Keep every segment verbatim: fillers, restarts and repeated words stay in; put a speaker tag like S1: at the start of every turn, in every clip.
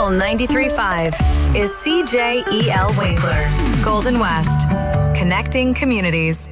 S1: Soul ninety-three point five is C J E L Winkler, Golden West, connecting communities.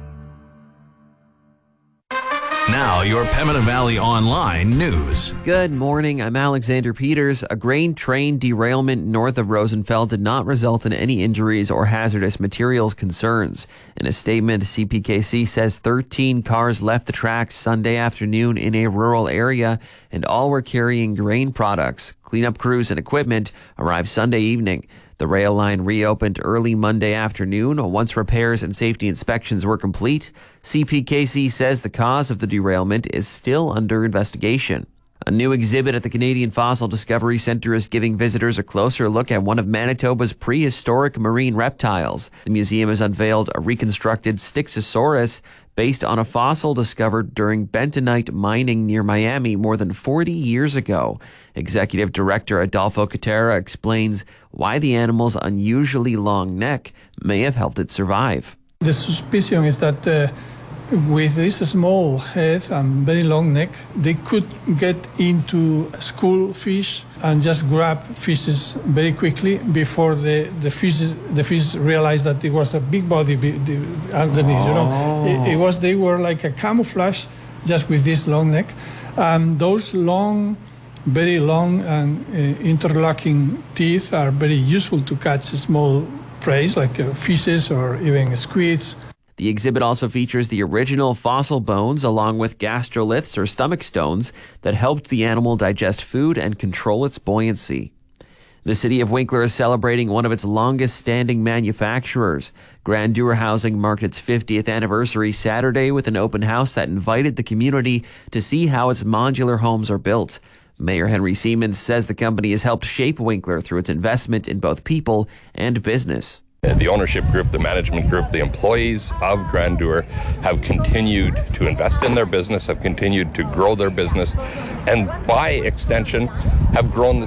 S2: Now, your Pembina Valley Online news.
S3: Good morning. I'm Alexander Peters. A grain train derailment north of Rosenfeld did not result in any injuries or hazardous materials concerns. In a statement, C P K C says thirteen cars left the tracks Sunday afternoon in a rural area, and all were carrying grain products. Cleanup crews and equipment arrived Sunday evening. The rail line reopened early Monday afternoon once repairs and safety inspections were complete. C P K C says the cause of the derailment is still under investigation. A new exhibit at the Canadian Fossil Discovery Centre is giving visitors a closer look at one of Manitoba's prehistoric marine reptiles. The museum has unveiled a reconstructed Styxosaurus based on a fossil discovered during bentonite mining near Miami more than forty years ago. Executive Director Adolfo Catera explains why the animal's unusually long neck may have helped it survive.
S4: The suspicion is that uh, with this small head and very long neck, they could get into school fish and just grab fishes very quickly before the, the fishes the fish realized that it was a big body be, the, underneath. Oh. You know, it, it was they were like a camouflage just with this long neck. Um, those long, very long and uh, interlocking teeth are very useful to catch small prey like uh, fishes or even squids.
S3: The exhibit also features the original fossil bones along with gastroliths or stomach stones that helped the animal digest food and control its buoyancy. The city of Winkler is celebrating one of its longest-standing manufacturers. Grandeur Housing marked its fiftieth anniversary Saturday with an open house that invited the community to see how its modular homes are built. Mayor Henry Siemens says the company has helped shape Winkler through its investment in both people and business.
S5: The ownership group, the management group, the employees of Grandeur have continued to invest in their business, have continued to grow their business, and by extension have grown the